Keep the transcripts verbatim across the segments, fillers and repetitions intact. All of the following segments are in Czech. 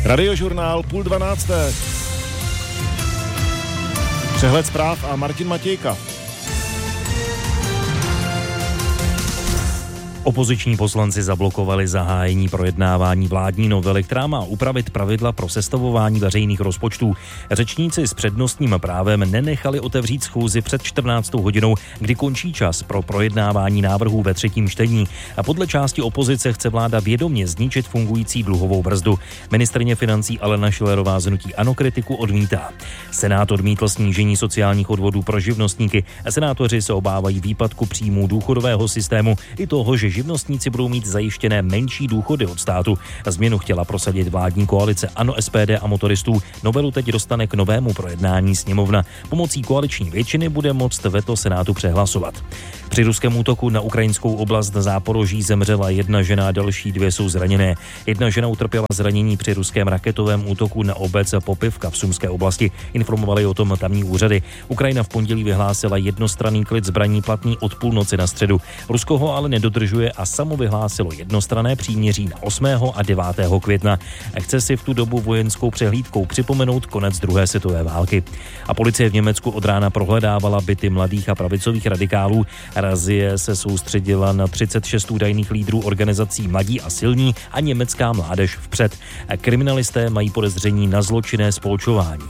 Radiožurnál půl dvanácté. Přehled zpráv a Martin Matějka. Opoziční poslanci zablokovali zahájení projednávání vládní novely, která má upravit pravidla pro sestavování veřejných rozpočtů. Řečníci s přednostním právem nenechali otevřít schůzi před čtrnáctou hodinou, kdy končí čas pro projednávání návrhů ve třetím čtení. A podle části opozice chce vláda vědomě zničit fungující dluhovou brzdu. Ministryně financí Alena Schillerová z hnutí ANO kritiku odmítá. Senát odmítl snížení sociálních odvodů pro živnostníky. Senátoři se obávají výpadku příjmů důchodového systému i toho, že živnostníci budou mít zajištěné menší důchody od státu. Změnu chtěla prosadit vládní koalice ANO, S P D a motoristů. Novelu teď dostane k novému projednání sněmovna. Pomocí koaliční většiny bude moct veto Senátu přehlasovat. Při ruském útoku na ukrajinskou oblast Záporoží zemřela jedna žena a další dvě jsou zraněné. Jedna žena utrpěla zranění při ruském raketovém útoku na obec Popivka v Sumské oblasti. Informovali o tom tamní úřady. Ukrajina v pondělí vyhlásila jednostranný klid zbraní platný od půlnoci na středu. Rusko ho ale nedodržuje a samo vyhlásilo jednostranné příměří na osmého a devátého května. Chce si v tu dobu vojenskou přehlídkou připomenout konec druhé světové války. A policie v Německu od rána prohledávala byty mladých a pravicových radikálů. Razie se soustředila na třicet šest údajných lídrů organizací Mladí a silní a Německá mládež vpřed. Kriminalisté mají podezření na zločinné spolčování.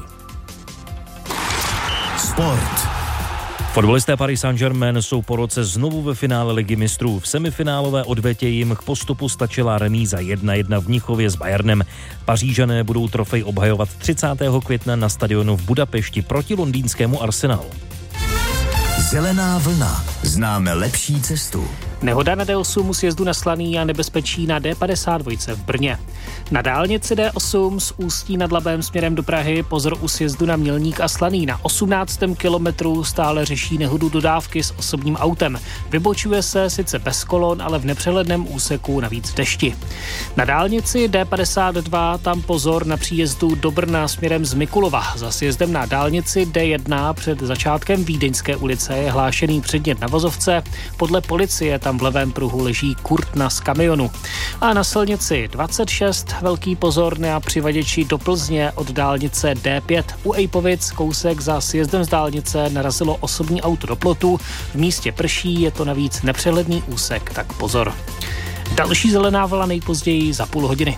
Sport. Fotbalisté Paris Saint-Germain jsou po roce znovu ve finále Ligy mistrů. V semifinálové odvetě jim k postupu stačila remíza jedna jedna v Mnichově s Bayernem. Pařížané budou trofej obhajovat třicátého května na stadionu v Budapešti proti londýnskému Arsenalu. Zelená vlna. Známe lepší cestu. Nehoda na D osm u sjezdu na Slaný a nebezpečí na D padesát dva v Brně. Na dálnici D osm z Ústí nad Labem směrem do Prahy pozor u sjezdu na Mělník a Slaný. Na osmnáctém kilometru stále řeší nehodu dodávky s osobním autem. Vybočuje se sice bez kolon, ale v nepřehledném úseku navíc v dešti. Na dálnici D padesát dva tam pozor na příjezdu do Brna směrem z Mikulova. Za sjezdem na dálnici D jedna před začátkem Vídeňské ulice je hlášený předmět na vozovce. Podle policie tam v levém pruhu leží kurtna z kamionu. A na silnici dvacet šest velký pozor na přivaděči do Plzně od dálnice D pět. U Ejpovic kousek za sjezdem z dálnice narazilo osobní auto do plotu. V místě prší, je to navíc nepřehledný úsek, tak pozor. Další zelená vlna nejpozději za půl hodiny.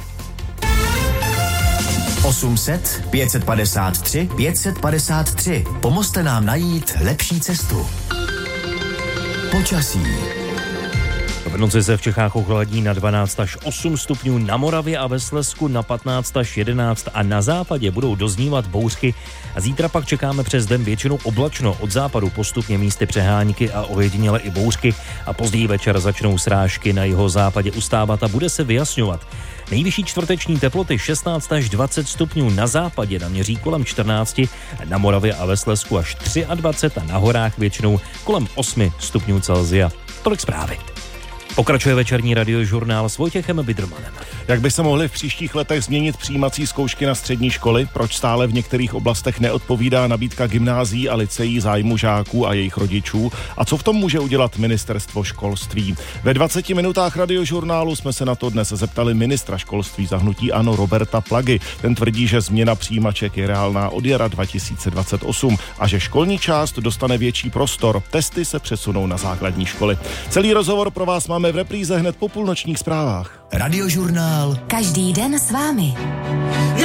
osm set, pět set padesát tři, pět set padesát tři. Pomozte nám najít lepší cestu. Počasí. V noci se v Čechách ochladí na dvanáct až osm stupňů, na Moravě a ve Slezsku na patnáct až jedenáct a na západě budou doznívat bouřky. A zítra pak čekáme přes den většinou oblačno, od západu postupně místy přehánky a ojediněle i bouřky a později večer začnou srážky na jihozápadě ustávat a bude se vyjasňovat. Nejvyšší čtvrteční teploty šestnáct až dvacet stupňů, na západě naměří kolem čtrnáct, na Moravě a ve Slezsku až dvacet tři a na horách většinou kolem osm stupňů Celsia. Tolik zprávy. Pokračuje večerní radiožurnál s Vojtěchem Bidrmanem. Jak by se mohly v příštích letech změnit přijímací zkoušky na střední školy? Proč stále v některých oblastech neodpovídá nabídka gymnázií a lyceí zájmu žáků a jejich rodičů? A co v tom může udělat ministerstvo školství? Ve dvaceti minutách radiožurnálu jsme se na to dnes zeptali ministra školství za hnutí ANO Roberta Plagy. Ten tvrdí, že změna přijímaček je reálná od jara dva tisíce dvacet osm a že školní část dostane větší prostor. Testy se přesunou na základní školy. Celý rozhovor pro vás máme v repríze hned po půlnočních zprávách. Radiožurnál. Každý den s vámi.